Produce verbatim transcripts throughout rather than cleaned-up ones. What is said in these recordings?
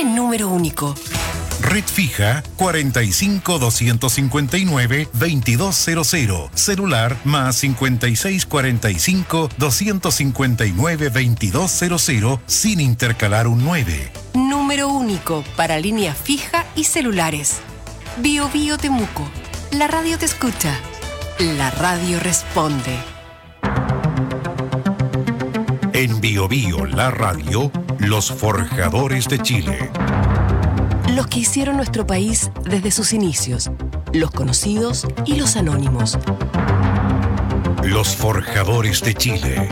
tiene número único. Red fija cuarenta y cinco, doscientos cincuenta y nueve, veintidós cero cero. Celular más cincuenta y seis, cuarenta y cinco, doscientos cincuenta y nueve, veintidós cero cero sin intercalar un nueve. Número único para línea fija y celulares. Bio Bio Temuco. La radio te escucha. La radio responde. En Bio Bio, la radio, los forjadores de Chile. Los que hicieron nuestro país desde sus inicios, los conocidos y los anónimos. Los forjadores de Chile.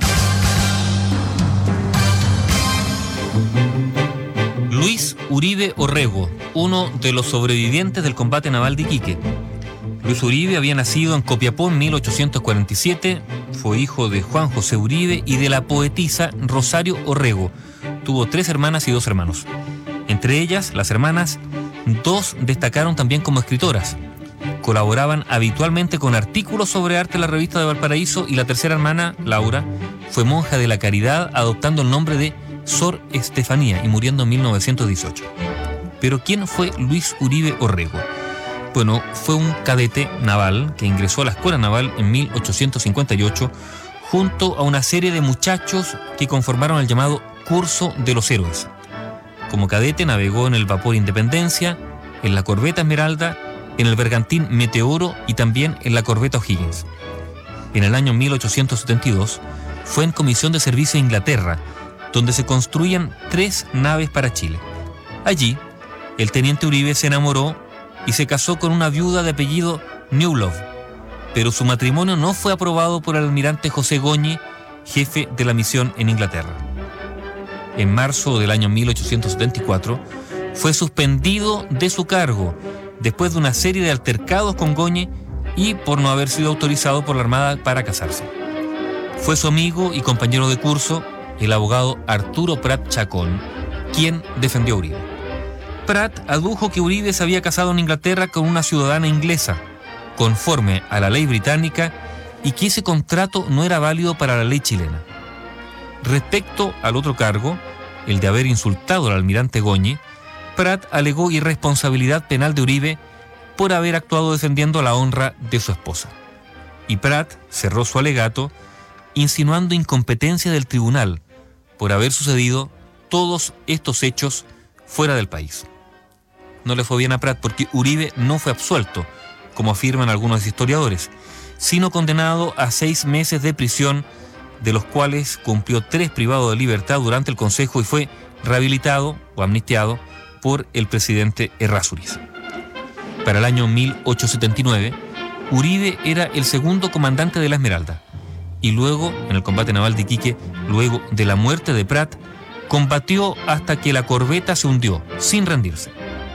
Luis Uribe Orrego, uno de los sobrevivientes del combate naval de Iquique. Luis Uribe había nacido en Copiapó en mil ochocientos cuarenta y siete, fue hijo de Juan José Uribe y de la poetisa Rosario Orrego. Tuvo tres hermanas y dos hermanos. Entre ellas, las hermanas, dos destacaron también como escritoras. Colaboraban habitualmente con artículos sobre arte en la revista de Valparaíso y la tercera hermana, Laura, fue monja de la Caridad adoptando el nombre de Sor Estefanía y muriendo en mil novecientos dieciocho. Pero ¿quién fue Luis Uribe Orrego? Bueno, fue un cadete naval que ingresó a la Escuela Naval en mil ochocientos cincuenta y ocho junto a una serie de muchachos que conformaron el llamado Curso de los Héroes. Como cadete navegó en el vapor Independencia, en la corbeta Esmeralda, en el bergantín Meteoro y también en la corbeta O'Higgins. En el año mil ochocientos setenta y dos fue en comisión de servicio a Inglaterra, donde se construían tres naves para Chile. Allí, el teniente Uribe se enamoró y se casó con una viuda de apellido Newlove, pero su matrimonio no fue aprobado por el almirante José Goñi, jefe de la misión en Inglaterra. En marzo del año mil ochocientos setenta y cuatro, fue suspendido de su cargo después de una serie de altercados con Goñi y por no haber sido autorizado por la Armada para casarse. Fue su amigo y compañero de curso, el abogado Arturo Prat Chacón, quien defendió a Uribe. Prat adujo que Uribe se había casado en Inglaterra con una ciudadana inglesa, conforme a la ley británica, y que ese contrato no era válido para la ley chilena. Respecto al otro cargo, el de haber insultado al almirante Goñi, Prat alegó irresponsabilidad penal de Uribe por haber actuado defendiendo la honra de su esposa. Y Prat cerró su alegato insinuando incompetencia del tribunal por haber sucedido todos estos hechos fuera del país. No le fue bien a Prat porque Uribe no fue absuelto, como afirman algunos historiadores, sino condenado a seis meses de prisión, de los cuales cumplió tres privado de libertad durante el Consejo y fue rehabilitado o amnistiado por el presidente Errázuriz. Para el año mil ochocientos setenta y nueve, Uribe era el segundo comandante de la Esmeralda y luego, en el combate naval de Iquique, luego de la muerte de Prat, combatió hasta que la corbeta se hundió, sin rendirse.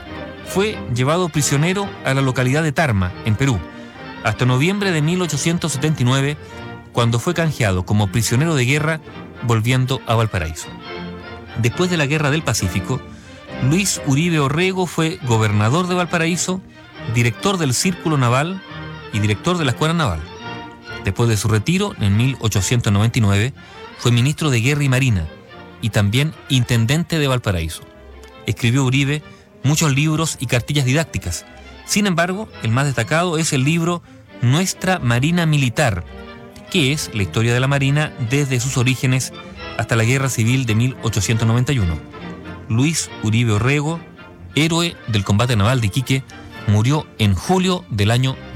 Fue llevado prisionero a la localidad de Tarma, en Perú, hasta noviembre de mil ochocientos setenta y nueve, cuando fue canjeado como prisionero de guerra, volviendo a Valparaíso. Después de la Guerra del Pacífico, Luis Uribe Orrego fue gobernador de Valparaíso, director del Círculo Naval y director de la Escuela Naval. Después de su retiro, en mil ochocientos noventa y nueve, fue ministro de Guerra y Marina y también intendente de Valparaíso. Escribió Uribe muchos libros y cartillas didácticas. Sin embargo, el más destacado es el libro Nuestra Marina Militar, que es la historia de la Marina desde sus orígenes hasta la Guerra Civil de mil ochocientos noventa y uno. Luis Uribe Orrego, héroe del combate naval de Iquique, murió en julio del año